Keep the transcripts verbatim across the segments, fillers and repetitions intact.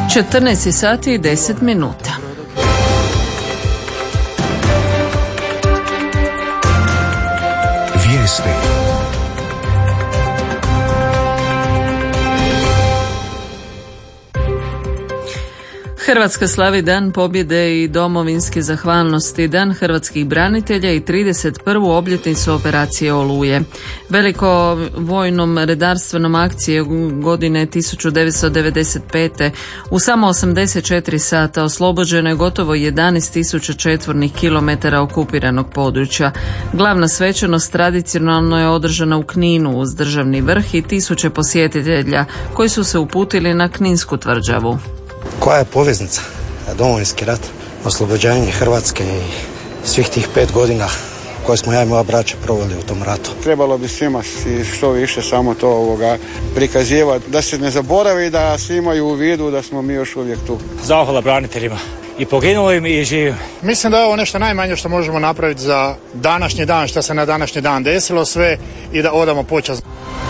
četrnaest sati i deset minuta. Vijesti. Hrvatska slavi Dan pobjede i domovinske zahvalnosti, Dan hrvatskih branitelja i trideset prvu obljetnicu operacije Oluje. Veliko vojnom redarstvenom akcije godine tisuću devetsto devedeset pete u samo osamdeset četiri sata oslobođeno je gotovo jedanaest tisuća četvornih kilometara okupiranog područja. Glavna svečanost tradicionalno je održana u Kninu uz državni vrh i tisuće posjetitelja koji su se uputili na Kninsku tvrđavu. Koja je poveznica? Domovinski rat, oslobođenje Hrvatske i svih tih pet godina koje smo ja i moja braća proveli u tom ratu. Trebalo bi svima što više samo to ovoga prikazivati, da se ne zaboravi, da svi imaju u vidu da smo mi još uvijek tu. Zahvala braniteljima i poginulim i živim. Mislim da je ovo nešto najmanje što možemo napraviti za današnji dan, što se na današnji dan desilo sve i da odamo počast.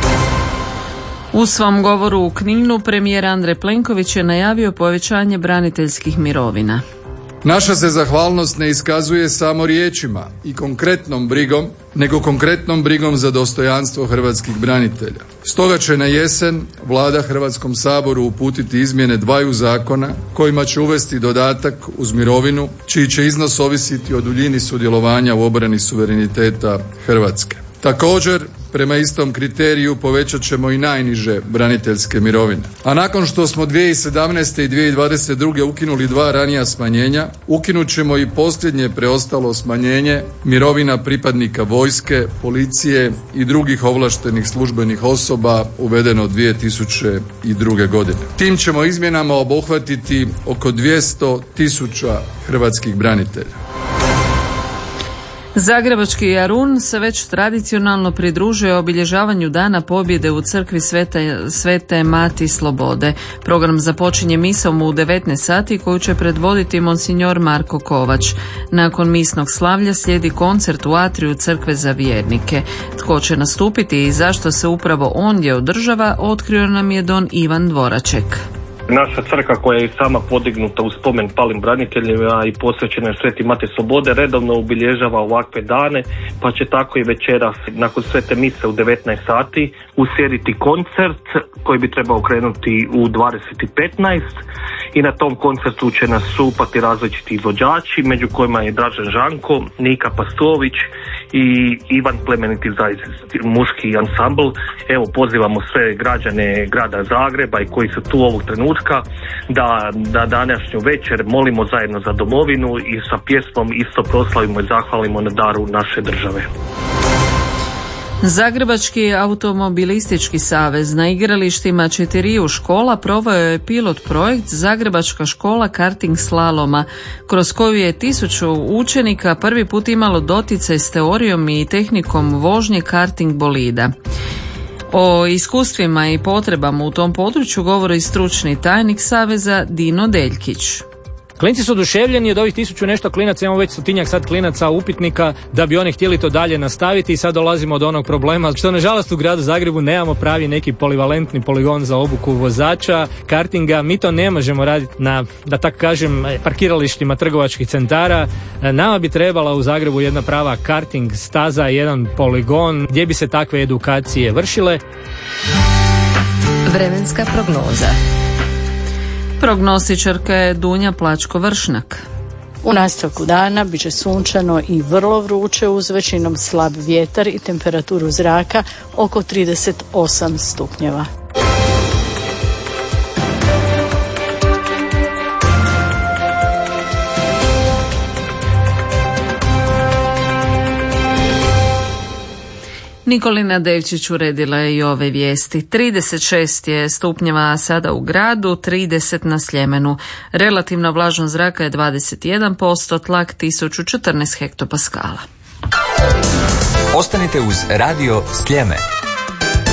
U svom govoru u Kninu premijer Andrej Plenković je najavio povećanje braniteljskih mirovina. Naša se zahvalnost ne iskazuje samo riječima i konkretnom brigom, nego konkretnom brigom za dostojanstvo hrvatskih branitelja. Stoga će na jesen Vlada Hrvatskom saboru uputiti izmjene dvaju zakona kojima će uvesti dodatak uz mirovinu, čiji će iznos ovisiti o duljini sudjelovanja u obrani suvereniteta Hrvatske. Također, prema istom kriteriju povećat ćemo i najniže braniteljske mirovine. A nakon što smo dvije tisuće sedamnaeste i dvije tisuće dvadeset druge ukinuli dva ranija smanjenja, ukinut ćemo i posljednje preostalo smanjenje mirovina pripadnika vojske, policije i drugih ovlaštenih službenih osoba uvedeno dvije tisuće druge. godine. Tim ćemo izmjenama obuhvatiti oko dvjesto tisuća hrvatskih branitelja. Zagrebački Jarun se već tradicionalno pridružuje obilježavanju Dana pobjede u crkvi Svete, Svete Mati Slobode. Program započinje misom u devetnaest sati koju će predvoditi monsignor Marko Kovač. Nakon misnog slavlja slijedi koncert u atriju crkve za vjernike. Tko će nastupiti i zašto se upravo ondje održava, otkrio nam je don Ivan Dvoraček. Naša crkva koja je sama podignuta u spomen palim braniteljima i posvećena je Sveti Mati Slobode redovno obilježava ovakve dane, pa će tako i večeras nakon svete mise u devetnaest sati uslijediti koncert koji bi trebao krenuti u dvadeset petnaest i na tom koncertu će nastupati različiti izvođači, među kojima je Dražen Žanko, Nika Pastović i Ivan Plemeniti Zajec, muški ansambl. Evo, pozivamo sve građane grada Zagreba i koji su tu ovog trenutka da, da današnju večer molimo zajedno za domovinu i sa pjesmom isto proslavimo i zahvalimo na daru naše države. Zagrebački automobilistički savez na igralištima četiriju škola proveo je pilot projekt Zagrebačka škola karting slaloma, kroz koju je tisuću učenika prvi put imalo doticaj s teorijom i tehnikom vožnje karting bolida. O iskustvima i potrebama u tom području govori stručni tajnik saveza Dino Deljkić. Klinci su oduševljeni, od ovih tisuću nešto klinaca, imamo već stotinjak sad klinaca upitnika da bi oni htjeli to dalje nastaviti i sad dolazimo do onog problema što nažalost u gradu Zagrebu nemamo pravi neki polivalentni poligon za obuku vozača kartinga. Mi to ne možemo raditi na, da tako kažem, parkiralištima trgovačkih centara. Nama bi trebala u Zagrebu jedna prava karting staza, jedan poligon gdje bi se takve edukacije vršile. Vremenska prognoza. Prognostičarka je Dunja Plačko-Vršnak. U nastavku dana bit će sunčano i vrlo vruće uz većinom slab vjetar i temperaturu zraka oko trideset osam stupnjeva. Nikolina Devčić uredila je i ove vijesti. trideset šest je stupnjeva sada u gradu, trideset na Sljemenu. Relativna vlažnost zraka je dvadeset jedan posto, tlak tisuću četrnaest hektopaskala. Ostanite uz Radio Sljeme.